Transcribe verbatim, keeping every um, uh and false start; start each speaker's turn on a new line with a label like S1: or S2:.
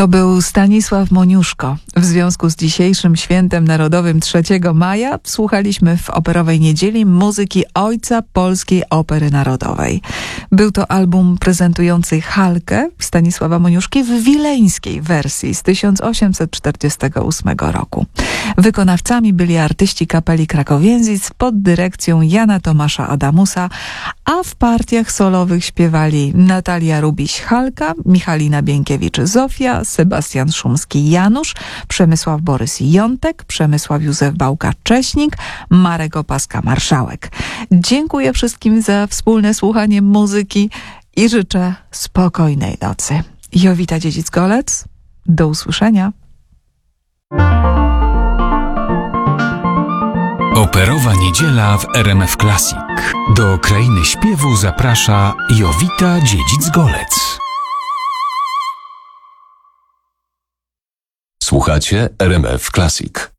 S1: To był Stanisław Moniuszko. W związku z dzisiejszym Świętem Narodowym trzeciego maja słuchaliśmy w Operowej Niedzieli muzyki ojca polskiej opery narodowej. Był to album prezentujący Halkę Stanisława Moniuszki w wileńskiej wersji z tysiąc osiemset czterdziestego ósmego roku. Wykonawcami byli artyści kapeli Krakowienzic pod dyrekcją Jana Tomasza Adamusa, a w partiach solowych śpiewali Natalia Rubiś-Halka, Michalina Bienkiewicz-Zofia, Sebastian Szumski-Janusz, Przemysław Borys-Jątek, Przemysław Józef Bałka-Cześnik, Marek Opaska-Marszałek. Dziękuję wszystkim za wspólne słuchanie muzyki i życzę spokojnej nocy. Jowita Dziedzic-Golec, do usłyszenia.
S2: Operowa Niedziela w R M F Classic. Do krainy śpiewu zaprasza Jowita Dziedzic-Golec.
S3: Słuchacie R M F Classic.